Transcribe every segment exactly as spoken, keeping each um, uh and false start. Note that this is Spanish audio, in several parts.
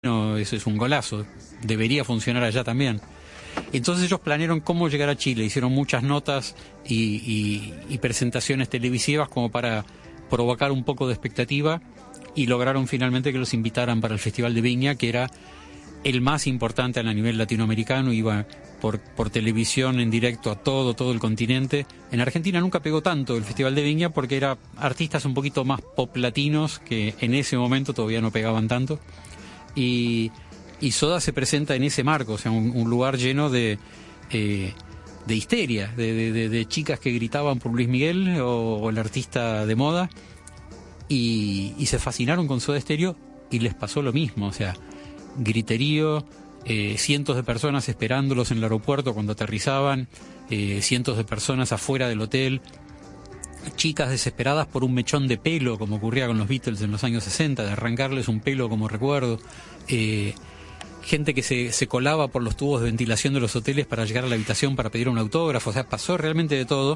No, eso es un golazo, debería funcionar allá también. Entonces ellos planearon cómo llegar a Chile, hicieron muchas notas y, y, y presentaciones televisivas como para provocar un poco de expectativa y lograron finalmente que los invitaran para el Festival de Viña, que era el más importante a nivel latinoamericano, iba por, por televisión en directo a todo, todo el continente. En Argentina nunca pegó tanto el Festival de Viña porque era artistas un poquito más pop latinos que en ese momento todavía no pegaban tanto. Y, y Soda se presenta en ese marco, o sea, un, un lugar lleno de, eh, de histeria, de, de, de, de chicas que gritaban por Luis Miguel o, o el artista de moda, y, y se fascinaron con Soda Stereo y les pasó lo mismo, o sea, griterío, eh, cientos de personas esperándolos en el aeropuerto cuando aterrizaban, eh, cientos de personas afuera del hotel, chicas desesperadas por un mechón de pelo, como ocurría con los Beatles en los años sesenta, de arrancarles un pelo como recuerdo, eh, gente que se, se colaba por los tubos de ventilación de los hoteles para llegar a la habitación para pedir un autógrafo, o sea, pasó realmente de todo,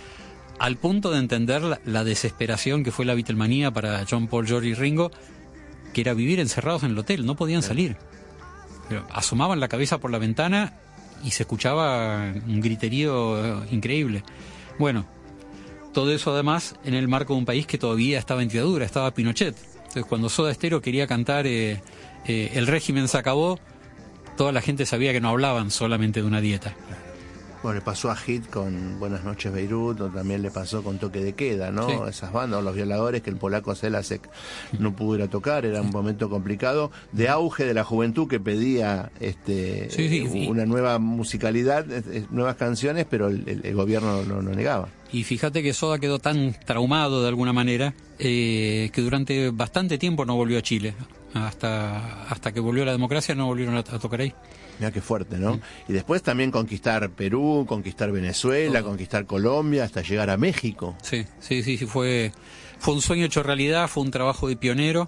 al punto de entender la, la desesperación que fue la Beatlemanía para John, Paul, George y Ringo, que era vivir encerrados en el hotel, no podían salir. Pero asomaban la cabeza por la ventana y se escuchaba un griterío increíble. Bueno, todo eso además en el marco de un país que todavía estaba en dictadura, estaba Pinochet. Entonces cuando Soda Stereo quería cantar eh, eh, el régimen se acabó, toda la gente sabía que no hablaban solamente de una dieta. Bueno, le pasó a Hit con Buenas noches Beirut, o también le pasó con Toque de Queda, ¿no? Sí. Esas bandas, Los Violadores, que el polaco Selasek no pudo ir a tocar, era un momento complicado, de auge de la juventud que pedía este sí, sí, sí. una nueva musicalidad, nuevas canciones, pero el, el gobierno no, no negaba. Y fíjate que Soda quedó tan traumado de alguna manera eh, que durante bastante tiempo no volvió a Chile. Hasta hasta que volvió la democracia no volvieron a, a tocar ahí. Mira qué fuerte, ¿no? Mm. Y después también conquistar Perú, conquistar Venezuela, Todo. conquistar Colombia, hasta llegar a México. Sí, sí, sí, sí, fue, fue un sueño hecho realidad, fue un trabajo de pionero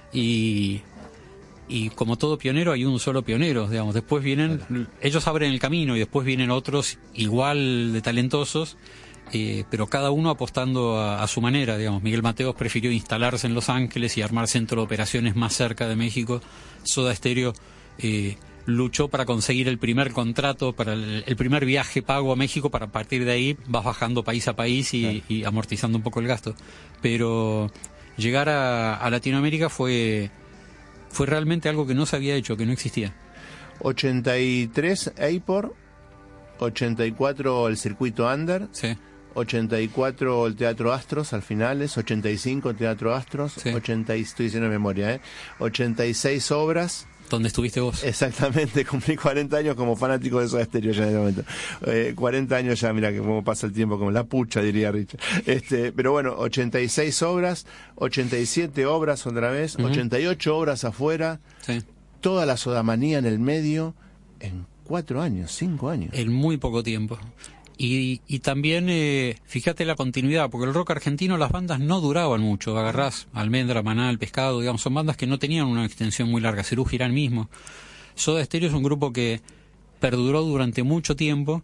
y, y como todo pionero hay un solo pionero, digamos. Después vienen, claro. ellos abren el camino y después vienen otros igual de talentosos, eh, pero cada uno apostando a, a su manera, digamos. Miguel Mateos prefirió instalarse en Los Ángeles y armar centro de operaciones más cerca de México. Soda Stereo eh, luchó para conseguir el primer contrato, para el, el primer viaje pago a México, para a partir de ahí vas bajando país a país y, claro. y amortizando un poco el gasto. Pero llegar a, a Latinoamérica fue, fue realmente algo que no se había hecho, que no existía. ochenta y tres A P O R, ochenta y cuatro el circuito Under, sí. ochenta y cuatro el Teatro Astros al finales, ochenta y cinco el Teatro Astros, sí. ochenta, estoy diciendo de memoria, ¿eh? ochenta y seis obras. ¿Dónde estuviste vos? Exactamente, cumplí cuarenta años como fanático de Soda Stereo ya en ese momento. Eh, cuarenta años ya, mira que cómo pasa el tiempo, como la pucha, diría Richard. Este, pero bueno, ochenta y seis obras, ochenta y siete obras otra vez, uh-huh. ochenta y ocho obras afuera, sí. toda la sodamanía en el medio, en cuatro años, cinco años. En muy poco tiempo. Y, y también, eh, fíjate la continuidad, porque el rock argentino, las bandas no duraban mucho. Agarrás Almendra, Maná, El Pescado, digamos, son bandas que no tenían una extensión muy larga. Cerú Girán mismo. Soda Stereo es un grupo que perduró durante mucho tiempo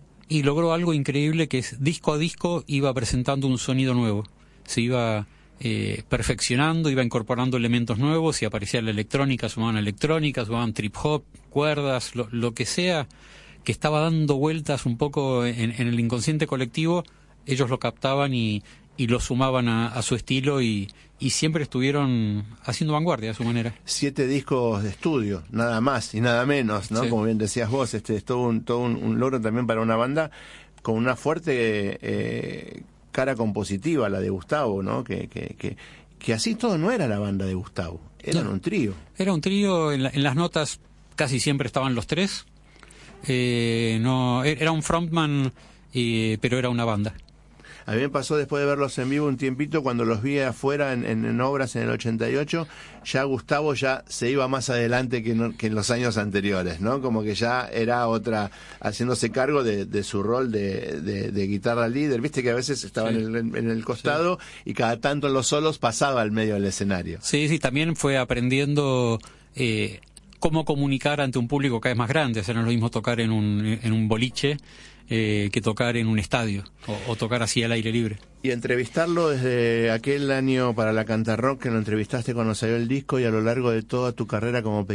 y logró algo increíble, que es disco a disco iba presentando un sonido nuevo. Se iba eh, perfeccionando, iba incorporando elementos nuevos, y aparecía la electrónica, sumaban electrónica, sumaban trip hop, cuerdas, lo, lo que sea que estaba dando vueltas un poco en, en el inconsciente colectivo, ellos lo captaban y, y lo sumaban a, a su estilo y, y siempre estuvieron haciendo vanguardia a su manera. Siete discos de estudio, nada más y nada menos, ¿no? Sí. Como bien decías vos, este es todo un, todo un, un logro también para una banda con una fuerte eh, cara compositiva, la de Gustavo, ¿no? Que, que, que, que así todo no era la banda de Gustavo, eran no, un trío. Era un trío, en, la, en las notas casi siempre estaban los tres. Eh, no, era un frontman, eh, pero era una banda. A mí me pasó después de verlos en vivo un tiempito, cuando los vi afuera en, en, en obras en el ochenta y ocho, ya Gustavo ya se iba más adelante que, no, que en los años anteriores, ¿no? Como que ya era otra, haciéndose cargo de, de su rol de, de, de guitarra líder. Viste que a veces estaba sí. en, el, en el costado sí. y cada tanto en los solos pasaba al medio del escenario. Sí, sí, también fue aprendiendo... Eh, cómo comunicar ante un público cada vez más grande. O sea, no es lo mismo tocar en un, en un boliche eh, que tocar en un estadio o, o tocar así al aire libre. Y entrevistarlo desde aquel año para la Cantarrock, que lo entrevistaste cuando salió el disco, y a lo largo de toda tu carrera como periodista.